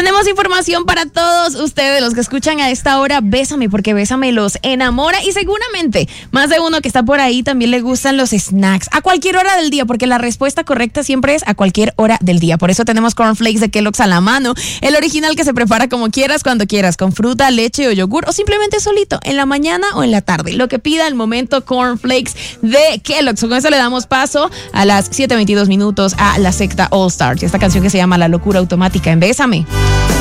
Tenemos información para todos ustedes, los que escuchan a esta hora. Bésame, porque Bésame los enamora. Y seguramente más de uno que está por ahí también le gustan los snacks a cualquier hora del día, porque la respuesta correcta siempre es a cualquier hora del día. Por eso tenemos cornflakes de Kellogg's a la mano, el original que se prepara como quieras, cuando quieras, con fruta, leche o yogur, o simplemente solito, en la mañana o en la tarde. Lo que pida el momento, cornflakes de Kellogg's. Con eso le damos paso a las 7:22 minutos a la secta All Stars. Y esta canción que se llama La Locura Automática en Bésame.